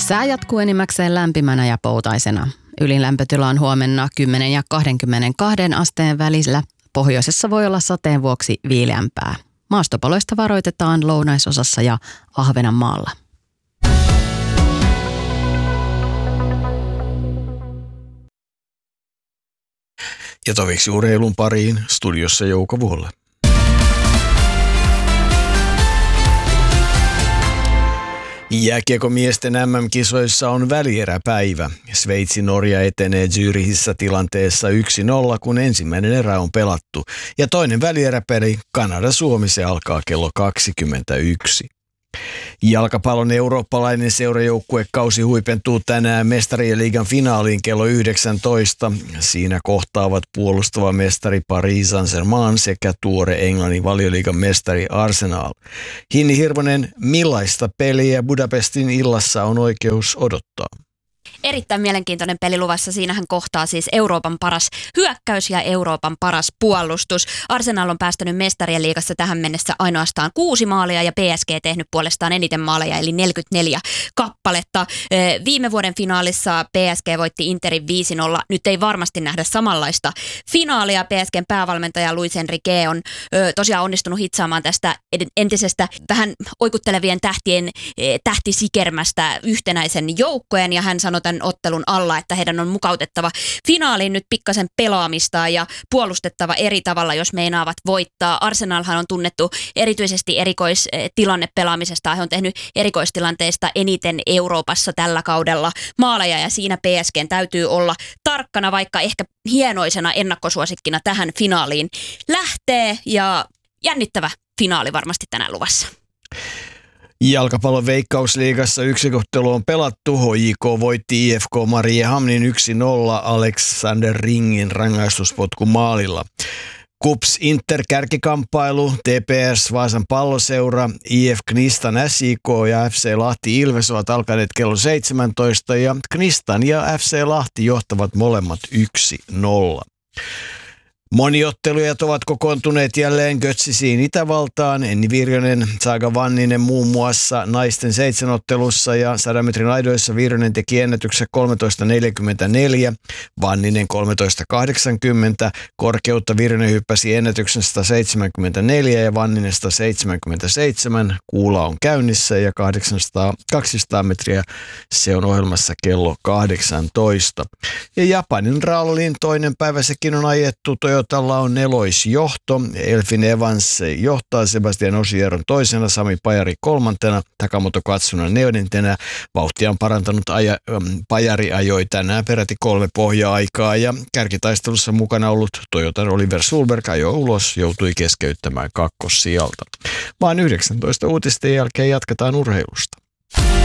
Sää jatkuu enimmäkseen lämpimänä ja poutaisena. Ylin lämpötila on huomenna 10 ja 22 asteen välillä. Pohjoisessa voi olla sateen vuoksi viileämpää. Maastopaloista varoitetaan lounaisosassa ja Ahvenanmaalla. Ja toviksi urheilun pariin studiossa Jouko Vuolle. Jääkiekomiesten MM-kisoissa on välieräpäivä. Sveitsi-Norja etenee Zürichissä tilanteessa 1-0, kun ensimmäinen erä on pelattu. Ja toinen välieräpeli Kanada-Suomi, se alkaa kello 21. Jalkapallon eurooppalainen seurajoukkuekausi huipentuu tänään Mestarien liigan finaaliin kello 19. Siinä kohtaavat puolustava mestari Paris Saint-Germain sekä tuore Englannin Valioliigan mestari Arsenal. Hinni Hirvonen, millaista peliä Budapestin illassa on oikeus odottaa? Erittäin mielenkiintoinen peli luvassa. Siinähän kohtaa siis Euroopan paras hyökkäys ja Euroopan paras puolustus. Arsenal on päästänyt Mestarien liigassa tähän mennessä ainoastaan 6 maalia ja PSG tehnyt puolestaan eniten maaleja eli 44 kappaletta. Viime vuoden finaalissa PSG voitti Interin 5-0. Nyt ei varmasti nähdä samanlaista finaalia. PSGn päävalmentaja Luis Enrique on tosiaan onnistunut hitsaamaan tästä entisestä vähän oikuttelevien tähtien tähtisikermästä yhtenäisen joukkojen ja hän sanoi tämän ottelun alla, että heidän on mukautettava finaaliin nyt pikkasen pelaamista ja puolustettava eri tavalla, jos meinaavat voittaa. Arsenalhan on tunnettu erityisesti erikoistilannepelaamisesta. He on tehnyt erikoistilanteista eniten Euroopassa tällä kaudella maaleja ja siinä PSGn täytyy olla tarkkana, vaikka ehkä hienoisena ennakkosuosikkina tähän finaaliin lähtee ja jännittävä finaali varmasti tänään luvassa. Jalkapallon Veikkausliigassa yksi ottelu on pelattu. HJK voitti IFK Mariehamnin 1-0 Alexander Ringin rangaistuspotkumaalilla. KuPS Inter kärkikamppailu, TPS Vaasan palloseura, IF Knistan SIK ja FC Lahti Ilves ovat alkaneet kello 17 ja Knistan ja FC Lahti johtavat molemmat 1-0. Moniottelujat ovat kokoontuneet jälleen Götzisiin Itävaltaan. Enni Virjonen, Saga Vanninen muun muassa naisten 7-ottelussa ja 100 metrin aidoissa Virjonen teki ennätyksen 13.44, Vanninen 13.80. Korkeutta Virjonen hyppäsi ennätyksen 174 ja Vanninen 177. Kuula on käynnissä ja 200 metriä se on ohjelmassa kello 18. Ja Japanin rallin toinen päivä sekin on ajettu. Toyotalla on neloisjohto. Elfin Evans johtaa, Sebastian Ogier on toisena, Sami Pajari kolmantena, Takamoto Katsuna neljäntenä. Vauhtia on parantanut Pajari ajoi tänään peräti 3 pohja-aikaa ja kärkitaistelussa mukana ollut Toyotan Oliver Sulberg ajoi ulos, joutui keskeyttämään kakkossijalta. Vaan 19 uutisten jälkeen jatketaan urheilusta.